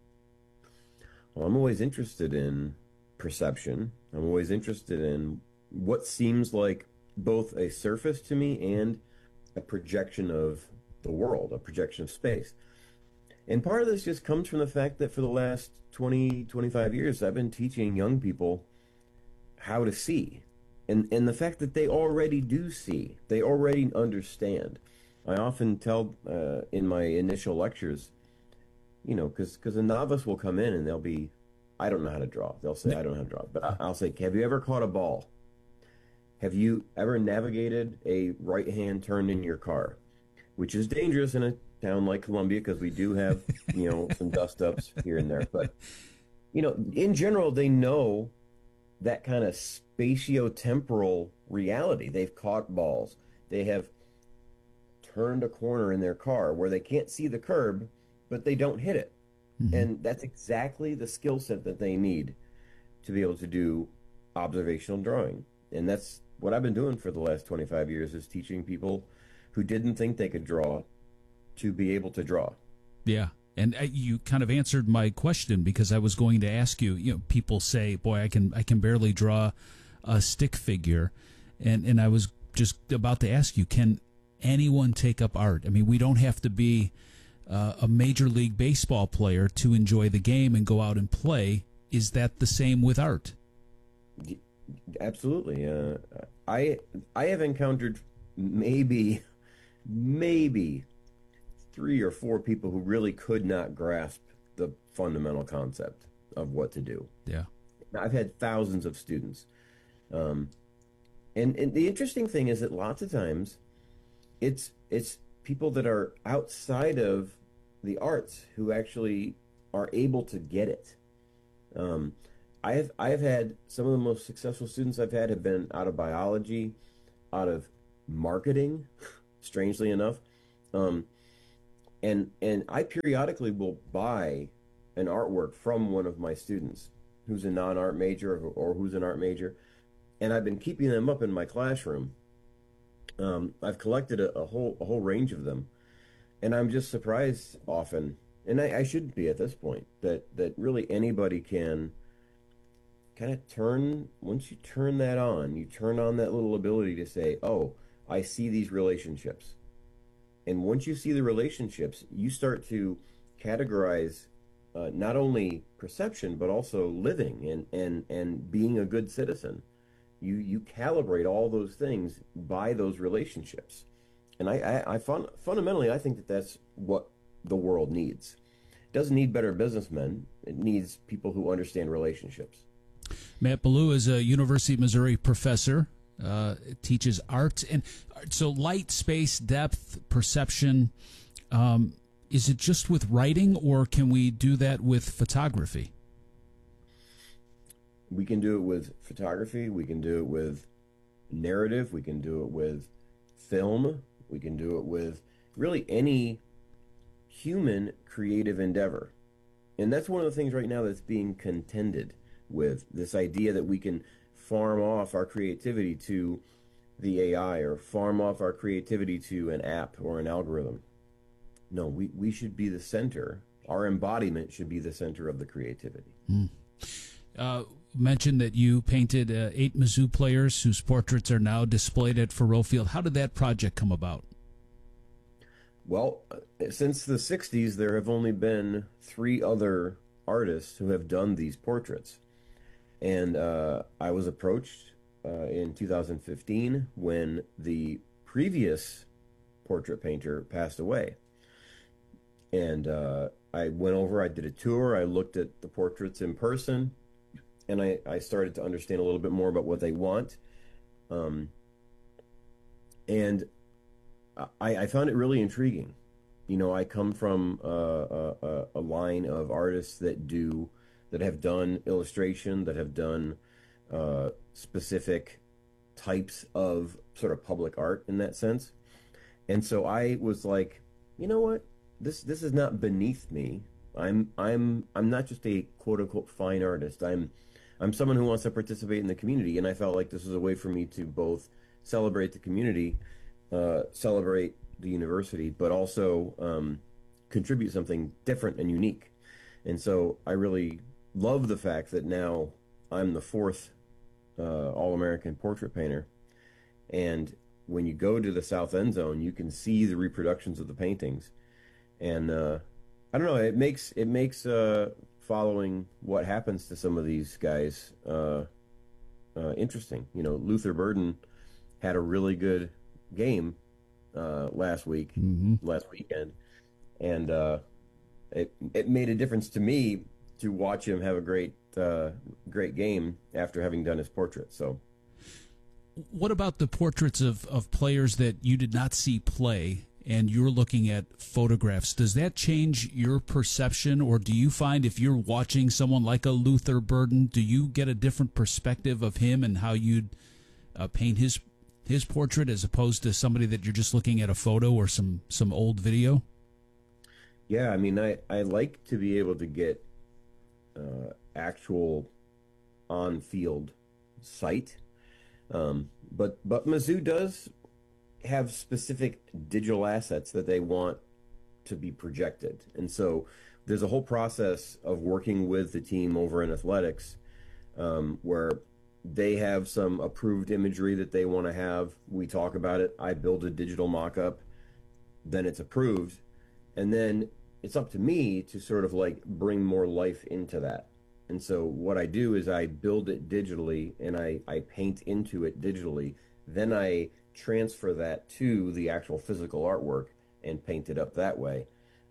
Well, I'm always interested in perception. I'm always interested in what seems like both a surface to me and a projection of the world, a projection of space. And part of this just comes from the fact that for the last 20, 25 years, I've been teaching young people how to see. And the fact that they already do see, they already understand. I often tell in my initial lectures, because a novice will come in and they'll be, I don't know how to draw. They'll say, I don't know how to draw. But I'll say, have you ever caught a ball? Have you ever navigated a right-hand turn in your car? Which is dangerous in a town like Columbia because we do have, some dust-ups here and there. But, in general, they know that kind of spatiotemporal reality. They've caught balls. They have turned a corner in their car where they can't see the curb, but they don't hit it. Mm-hmm. And that's exactly the skill set that they need to be able to do observational drawing. And that's what I've been doing for the last 25 years, is teaching people who didn't think they could draw to be able to draw. Yeah. And you kind of answered my question, because I was going to ask you, people say, boy, I can barely draw a stick figure. And I was just about to ask you, can anyone take up art? I mean, we don't have to be a Major League Baseball player to enjoy the game and go out and play. Is that the same with art? Absolutely. I have encountered maybe 3 or 4 people who really could not grasp the fundamental concept of what to do. Yeah. I've had thousands of students. And the interesting thing is that lots of times it's people that are outside of the arts who actually are able to get it. I have had some of the most successful students I've had have been out of biology, out of marketing, strangely enough. And I periodically will buy an artwork from one of my students who's a non-art major or who's an art major, and I've been keeping them up in my classroom. I've collected a whole range of them, And I'm just surprised often, and I shouldn't be at this point, that really anybody can kind of once you turn that on, you turn on that little ability to say, oh, I see these relationships. And once you see the relationships, you start to categorize not only perception, but also living and being a good citizen. You calibrate all those things by those relationships. And fundamentally, I think that that's what the world needs. It doesn't need better businessmen. It needs people who understand relationships. Matt Ballou is a University of Missouri professor, teaches art. And so light, space, depth, perception, is it just with writing, or can we do that with photography? We can do it with photography. We can do it with narrative. We can do it with film. We can do it with really any human creative endeavor. And that's one of the things right now that's being contended with, this idea that we can farm off our creativity to the AI or farm off our creativity to an app or an algorithm. No, we should be the center. Our embodiment should be the center of the creativity. Mentioned that you painted 8 Mizzou players whose portraits are now displayed at Faurot Field. How did that project come about? Well, since the 60s, there have only been 3 other artists who have done these portraits. And I was approached in 2015 when the previous portrait painter passed away. And I went over, I did a tour, I looked at the portraits in person, and I started to understand a little bit more about what they want. And I found it really intriguing. You know, I come from a line of artists that have done illustration, that have done specific types of sort of public art in that sense. And so I was like, you know what? This is not beneath me. I'm not just a quote unquote fine artist. I'm someone who wants to participate in the community, and I felt like this was a way for me to both celebrate the community, celebrate the university, but also contribute something different and unique. And so I really love the fact that now I'm the 4th All-American portrait painter, and when you go to the South End Zone, you can see the reproductions of the paintings, and I don't know, it makes following what happens to some of these guys interesting. You know, Luther Burden had a really good game last weekend, and it made a difference to me to watch him have a great game after having done his portrait. So, what about the portraits of players that you did not see play, and you're looking at photographs? Does that change your perception, or do you find if you're watching someone like a Luther Burden, do you get a different perspective of him and how you'd paint his portrait as opposed to somebody that you're just looking at a photo or some old video? Yeah, I mean, I like to be able to get actual on-field sight, but Mizzou does have specific digital assets that they want to be projected, and so there's a whole process of working with the team over in athletics where they have some approved imagery that they want to have. We talk about it. I build a digital mock-up, then it's approved, and then it's up to me to sort of like bring more life into that. And so what I do is I build it digitally and I paint into it digitally. Then I transfer that to the actual physical artwork and paint it up that way.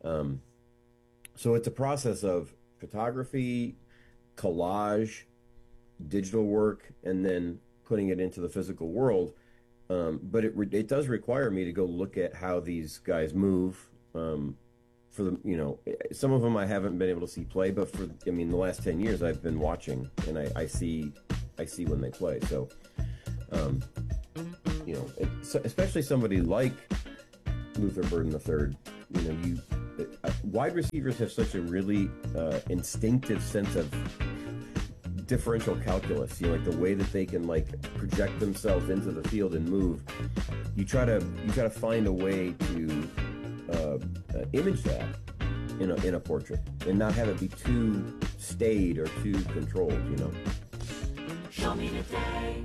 So it's a process of photography, collage, digital work, and then putting it into the physical world. But it does require me to go look at how these guys move. For the, you know, some of them I haven't been able to see play, but the last 10 years I've been watching, and I see when they play. So, you know, especially somebody like Luther Burden III, you know, wide receivers have such a really instinctive sense of differential calculus, you know, like the way that they can like project themselves into the field and move. You try to find a way to image that in a portrait and not have it be too staid or too controlled, you know. Show me today.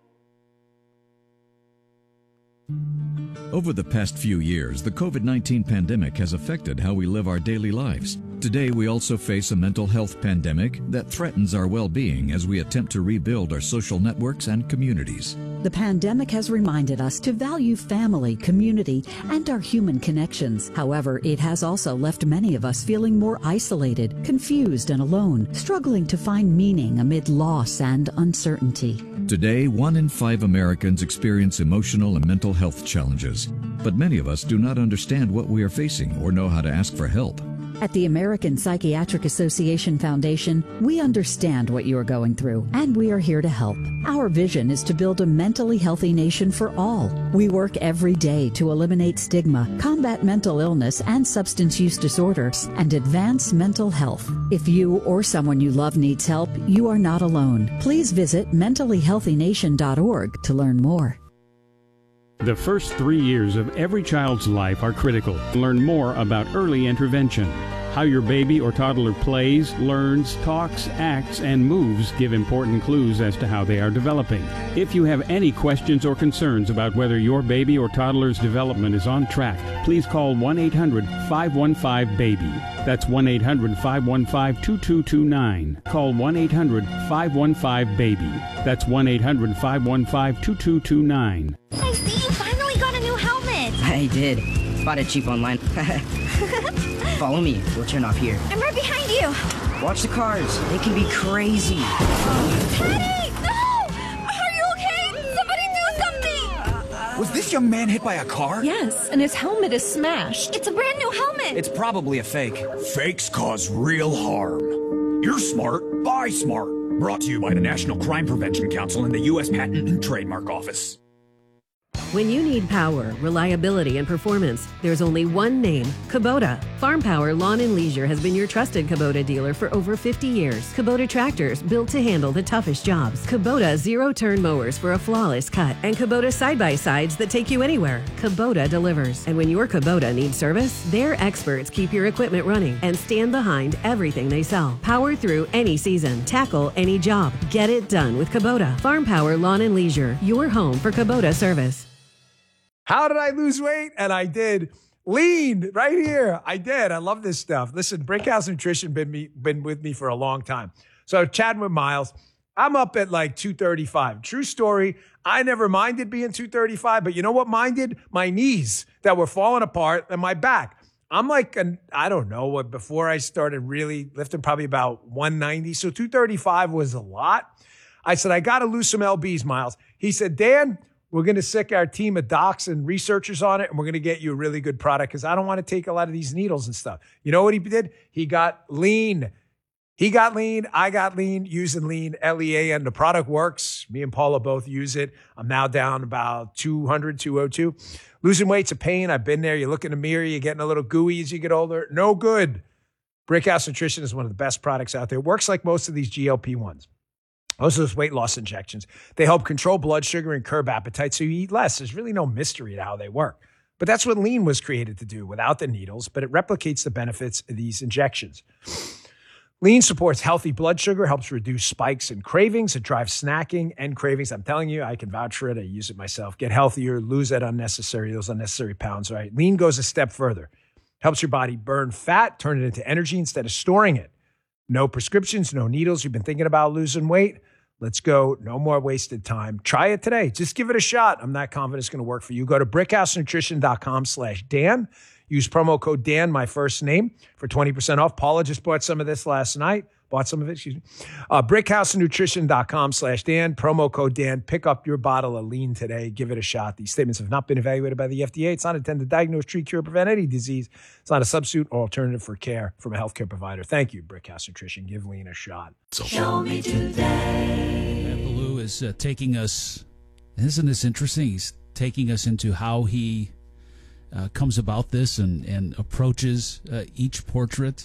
Over the past few years, the COVID-19 pandemic has affected how we live our daily lives. Today, we also face a mental health pandemic that threatens our well-being as we attempt to rebuild our social networks and communities. The pandemic has reminded us to value family, community, and our human connections. However, it has also left many of us feeling more isolated, confused, and alone, struggling to find meaning amid loss and uncertainty. Today, 1 in 5 Americans experience emotional and mental health challenges, but many of us do not understand what we are facing or know how to ask for help. At the American Psychiatric Association Foundation, we understand what you are going through, and we are here to help. Our vision is to build a mentally healthy nation for all. We work every day to eliminate stigma, combat mental illness and substance use disorders, and advance mental health. If you or someone you love needs help, you are not alone. Please visit mentallyhealthynation.org to learn more. The first 3 years of every child's life are critical. Learn more about early intervention. How your baby or toddler plays, learns, talks, acts, and moves give important clues as to how they are developing. If you have any questions or concerns about whether your baby or toddler's development is on track, please call 1-800-515-BABY. That's 1-800-515-2229. Call 1-800-515-BABY. That's 1-800-515-2229. I see you finally got a new helmet. I did. Bought it cheap online. Follow me. We'll turn off here. I'm right behind you. Watch the cars. They can be crazy. Teddy! No! Are you okay? Somebody do something! Was this young man hit by a car? Yes, and his helmet is smashed. It's a brand new helmet. It's probably a fake. Fakes cause real harm. You're smart. Buy smart. Brought to you by the National Crime Prevention Council and the U.S. Patent and Trademark Office. When you need power, reliability, and performance, there's only one name, Kubota. Farm Power Lawn and Leisure has been your trusted Kubota dealer for over 50 years. Kubota tractors built to handle the toughest jobs. Kubota zero-turn mowers for a flawless cut. And Kubota side-by-sides that take you anywhere. Kubota delivers. And when your Kubota needs service, their experts keep your equipment running and stand behind everything they sell. Power through any season. Tackle any job. Get it done with Kubota. Farm Power Lawn and Leisure, your home for Kubota service. How did I lose weight? And I did. Lean right here. I did. I love this stuff. Listen, Brickhouse Nutrition been with me for a long time. So chatting with Miles, I'm up at like 235. True story. I never minded being 235, but you know what minded? My knees that were falling apart and my back. I'm like, I don't know what, before I started really lifting, probably about 190. So 235 was a lot. I said, I got to lose some LBs, Miles. He said, Dan, we're going to sick our team of docs and researchers on it, and we're going to get you a really good product because I don't want to take a lot of these needles and stuff. You know what he did? He got lean. He got lean. I got lean using lean, LEAN. The product works. Me and Paula both use it. I'm now down about 200, 202. Losing weight's a pain. I've been there. You look in the mirror. You're getting a little gooey as you get older. No good. Brickhouse Nutrition is one of the best products out there. It works like most of these GLP-1s. Most of those weight loss injections, they help control blood sugar and curb appetite so you eat less. There's really no mystery to how they work. But that's what lean was created to do without the needles, but it replicates the benefits of these injections. Lean supports healthy blood sugar, helps reduce spikes and cravings. It drives snacking and cravings. I'm telling you, I can vouch for it. I use it myself. Get healthier, lose those unnecessary pounds, right? Lean goes a step further. Helps your body burn fat, turn it into energy instead of storing it. No prescriptions, no needles. You've been thinking about losing weight? Let's go. No more wasted time. Try it today. Just give it a shot. I'm not confident it's going to work for you. Go to brickhousenutrition.com/Dan. Use promo code Dan, my first name, for 20% off. Paula just bought some of this last night. brickhousenutrition.com/Dan. Promo code Dan. Pick up your bottle of lean today. Give it a shot. These statements have not been evaluated by the FDA. It's not intended to diagnose, treat, cure, or prevent any disease. It's not a substitute or alternative for care from a healthcare provider. Thank you, Brickhouse Nutrition. Give lean a shot. Show me today. Matt Ballou is taking us, isn't this interesting? He's taking us into how he comes about this and approaches each portrait.